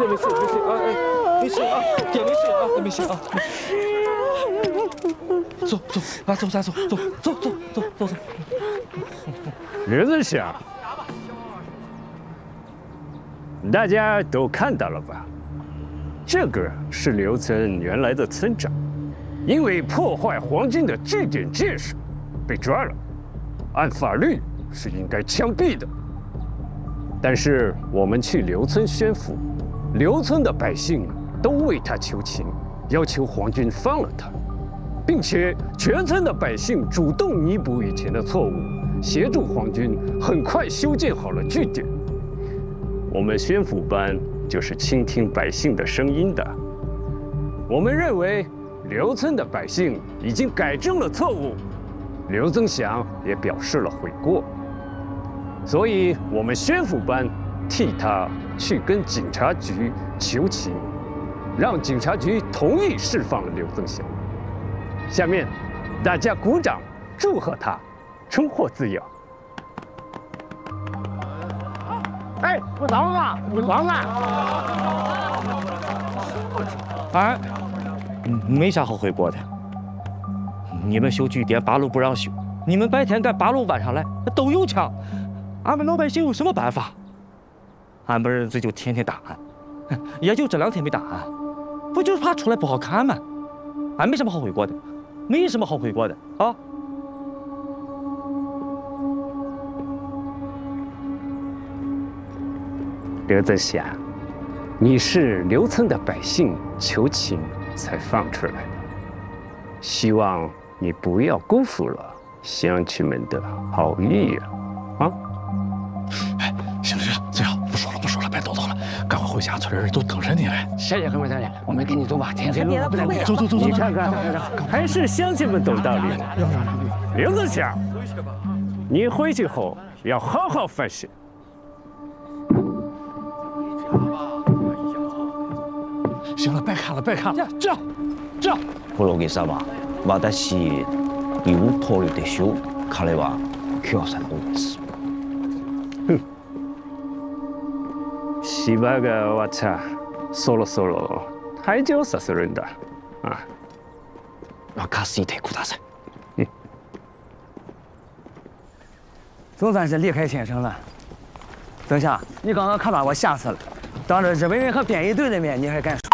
事没事没事啊，没事啊，姐没事啊，没事啊。走走啊，走咱走走走走走走走。 刘子祥，大家都看到了吧？这个是刘村原来的村长，因为破坏皇军的据点建设被抓了，按法律是应该枪毙的。但是我们去刘村宣抚，刘村的百姓都为他求情，要求皇军放了他，并且全村的百姓主动弥补以前的错误，协助皇军很快修建好了据点。我们宣抚班就是倾听百姓的声音的。我们认为刘村的百姓已经改正了错误，刘增祥也表示了悔过，所以我们宣抚班替他去跟警察局求情，让警察局同意释放了刘增祥。下面大家鼓掌祝贺他重获自由。 哎，不忙啊，不忙啊！ 哎，没啥好悔过的。你们修据点，八路不让修，你们白天干，八路晚上来，都有枪。俺们老百姓有什么办法？俺们儿子就天天打俺，也就这2天没打俺，不就是怕出来不好看吗？俺没什么好悔过的，没什么好悔过的啊。 刘增祥，你是刘村的百姓求情才放出来的，希望你不要辜负了乡亲们的好意啊！ 哎，行了行了，最好不说了，别叨叨了，赶快回家，村人都等着你嘞。 谢谢各位大爷，我们跟你走吧，天黑了不能走。 走， 你看看，还是乡亲们懂道理。刘增祥，你回去后要好好反省。 行了，别看了，这样。 프로기사와 와다시 이후 토를 대쇼 카레와 교사로였어. 시바가 와차 솔로太久させるんだ啊！ 가스이 대구다세. 总算是离开县城了。增祥，你刚刚可把我吓死了，当着日本人和便衣队的面，你还敢说？